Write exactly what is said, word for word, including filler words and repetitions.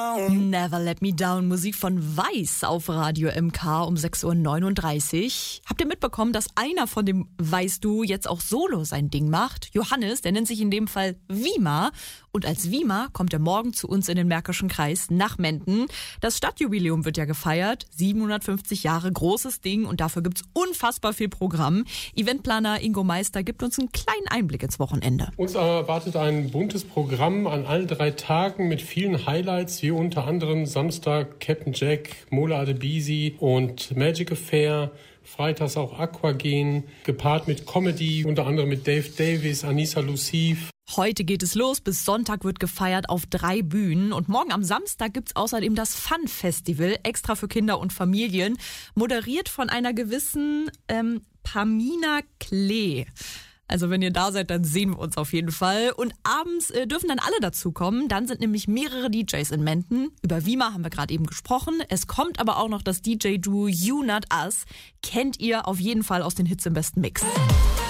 Never Let Me Down, Musik von Weiß auf Radio M K um sechs Uhr neununddreißig. Habt ihr mitbekommen, dass einer von dem Weiß-Du jetzt auch solo sein Ding macht? Johannes, der nennt sich in dem Fall Wima. Und als Wima kommt er morgen zu uns in den Märkischen Kreis nach Menden. Das Stadtjubiläum wird ja gefeiert. siebenhundertfünfzig Jahre, großes Ding. Und dafür gibt's unfassbar viel Programm. Eventplaner Ingo Meister gibt uns einen kleinen Einblick ins Wochenende. Uns erwartet ein buntes Programm an allen drei Tagen mit vielen Highlights, wie unter anderem Samstag Captain Jack, Mola Adebisi und Magic Affair. Freitags auch Aquagen, gepaart mit Comedy, unter anderem mit Dave Davis, Anissa Lucif. Heute geht es los, bis Sonntag wird gefeiert auf drei Bühnen. Und morgen am Samstag gibt's außerdem das Fun Festival, extra für Kinder und Familien, moderiert von einer gewissen ähm, Pamina Klee. Also wenn ihr da seid, dann sehen wir uns auf jeden Fall. Und abends äh, dürfen dann alle dazukommen. Dann sind nämlich mehrere D Js in Menden. Über Wima haben wir gerade eben gesprochen. Es kommt aber auch noch das D J-Duo You Not Us. Kennt ihr auf jeden Fall aus den Hits im besten Mix.